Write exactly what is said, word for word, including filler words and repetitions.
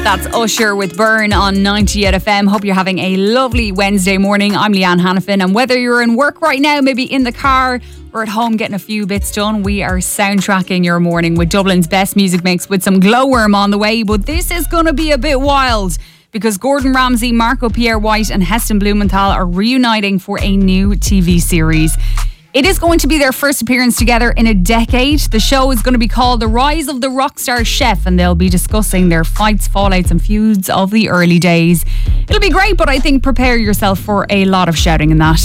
That's Usher with Burn on ninety-eight F M. Hope you're having a lovely Wednesday morning. I'm Leanne Hannafin, and whether you're in work right now, maybe in the car or at home getting a few bits done, we are soundtracking your morning with Dublin's best music mix with some Glowworm on the way. But this is going to be a bit wild because Gordon Ramsay, Marco Pierre White and Heston Blumenthal are reuniting for a new T V series. It is going to be their first appearance together in a decade. The show is going to be called The Rise of the Rockstar Chef, and they'll be discussing their fights, fallouts and feuds of the early days. It'll be great, but I think prepare yourself for a lot of shouting in that.